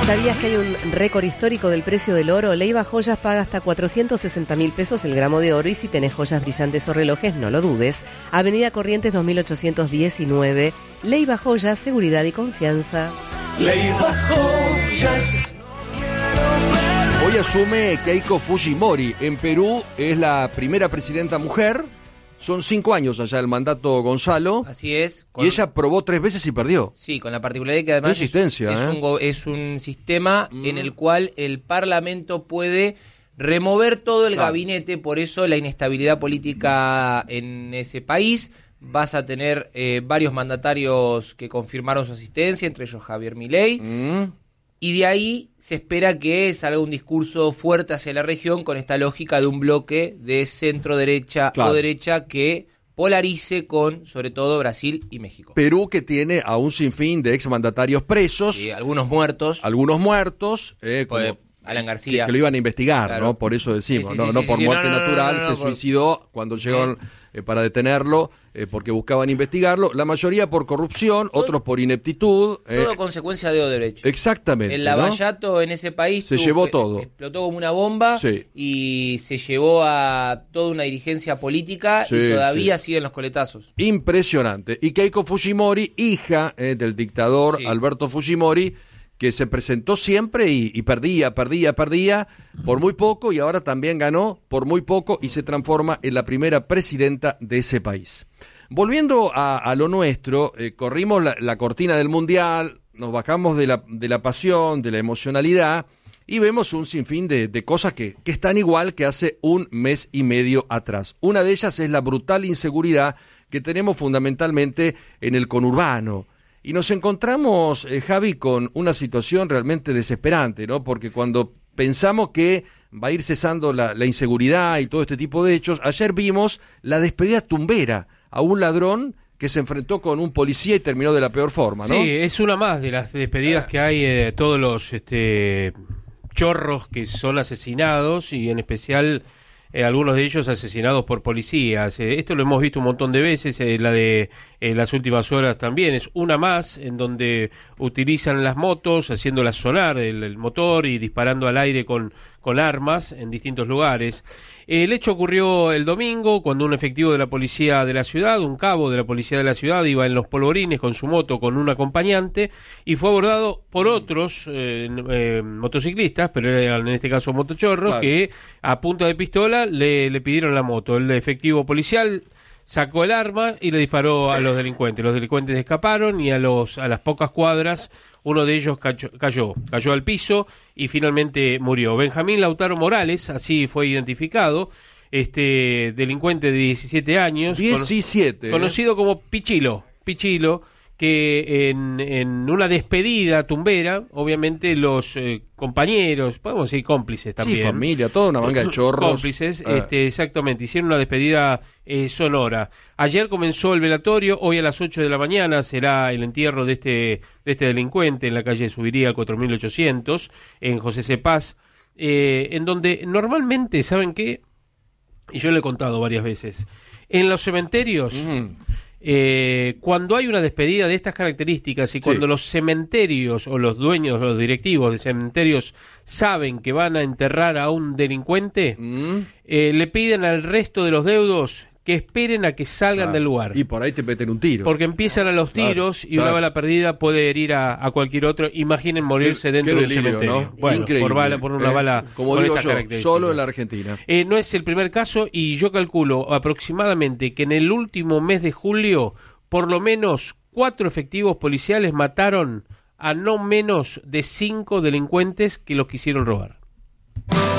¿Sabías que hay un récord histórico del precio del oro? Leiva Joyas paga hasta 460.000 pesos el gramo de oro y si tenés joyas brillantes o relojes, no lo dudes. Avenida Corrientes 2819. Leiva Joyas, seguridad y confianza. Leiva Joyas. Hoy asume Keiko Fujimori. En Perú es la primera presidenta mujer. Son 5 años allá el mandato, Gonzalo. Así es. Y ella probó 3 veces y perdió. Sí, con la particularidad que además es un sistema en el cual el Parlamento puede remover todo el gabinete, por eso la inestabilidad política en ese país. Vas a tener varios mandatarios que confirmaron su asistencia, entre ellos Javier Milei. Y de ahí se espera que salga un discurso fuerte hacia la región con esta lógica de un bloque de centro-derecha o derecha que polarice con, sobre todo, Brasil y México. Perú, que tiene a un sinfín de exmandatarios presos. Sí, algunos muertos. Como Alan García. Que lo iban a investigar, claro. ¿no? Por eso decimos, Sí, no por muerte natural, se suicidó cuando llegaron para detenerlo, porque buscaban investigarlo. La mayoría por corrupción, otros por ineptitud. Todo consecuencia de Odebrecht. Exactamente. El lavallato en ese país se llevó todo. Explotó como una bomba y se llevó a toda una dirigencia política y todavía siguen los coletazos. Impresionante. Y Keiko Fujimori, hija del dictador Alberto Fujimori, que se presentó siempre y perdía por muy poco y ahora también ganó por muy poco y se transforma en la primera presidenta de ese país. Volviendo a lo nuestro, corrimos la cortina del Mundial, nos bajamos de la pasión, de la emocionalidad y vemos un sinfín de cosas que están igual que hace un mes y medio atrás. Una de ellas es la brutal inseguridad que tenemos fundamentalmente en el conurbano. Y nos encontramos, Javi, con una situación realmente desesperante, ¿no? Porque cuando pensamos que va a ir cesando la inseguridad y todo este tipo de hechos, ayer vimos la despedida tumbera a un ladrón que se enfrentó con un policía y terminó de la peor forma, ¿no? Sí, es una más de las despedidas que hay de todos los chorros que son asesinados y en especial algunos de ellos asesinados por policías. Esto lo hemos visto un montón de veces, la de las últimas horas también es una más, en donde utilizan las motos, haciéndolas sonar el motor y disparando al aire con armas en distintos lugares. El hecho ocurrió el domingo, cuando un efectivo de la policía de la ciudad, un cabo de la policía de la ciudad, iba en los polvorines con su moto con un acompañante y fue abordado por otros motociclistas, pero eran en este caso motochorros, que a punta de pistola le pidieron la moto. El efectivo policial sacó el arma y le disparó a los delincuentes. Los delincuentes escaparon y a las pocas cuadras uno de ellos cayó al piso y finalmente murió. Benjamín Lautaro Morales, así fue identificado, este delincuente de 17 años, conocido como Pichilo, que en una despedida tumbera, obviamente los compañeros, podemos decir cómplices también. Sí, familia, toda una manga de chorros. Cómplices, exactamente, hicieron una despedida sonora. Ayer comenzó el velatorio, hoy a las 8 de la mañana será el entierro de este delincuente en la calle Subiría 4800, en José C. Paz, en donde normalmente, ¿saben qué? Y yo le he contado varias veces, en los cementerios... cuando hay una despedida de estas características y cuando los cementerios o los dueños, los directivos de cementerios saben que van a enterrar a un delincuente, le piden al resto de los deudos que esperen a que salgan del lugar. Y por ahí te meten un tiro. Porque empiezan a los tiros y una bala perdida puede herir a cualquier otro. Imaginen morirse dentro del cementerio. ¿No? Bueno, por una bala como con digo estas yo, características. solo en la Argentina. No es el primer caso y yo calculo aproximadamente que en el último mes de julio por lo menos 4 efectivos policiales mataron a no menos de 5 delincuentes que los quisieron robar.